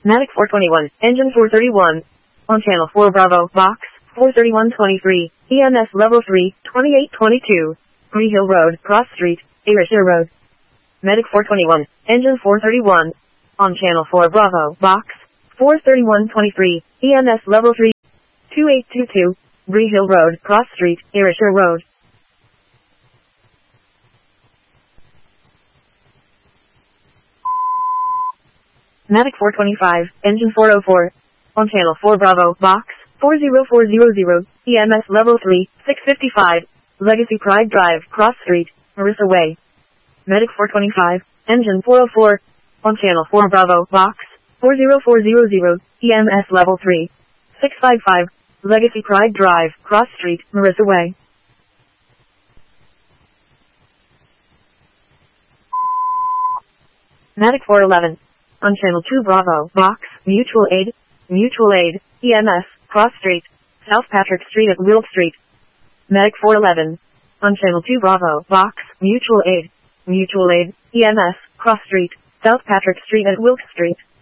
Matic 421, engine 431. On channel 4 Bravo, box 43123, EMS level 3, 2822. Green Hill Road, Cross Street, Ayrshire Road. Medic 421, engine 431. On channel 4 Bravo, box 43123, EMS level 3, 2822. Green Hill Road, Cross Street, Ayrshire Road. Matic 425, engine 404. On channel 4 Bravo, box 40400, EMS level 3, 655. Legacy Pride Drive, Cross Street, Marissa Way. Medic 425, engine 404. On channel 4 Bravo, box 40400, EMS level 3, 655. Legacy Pride Drive, Cross Street, Marissa Way. Matic 411. On channel 2 Bravo, box Mutual Aid, EMS, Cross Street, South Patrick Street at Wilk Street. Medic 411. On channel 2 Bravo, box Mutual Aid, EMS, Cross Street, South Patrick Street at Wilk Street.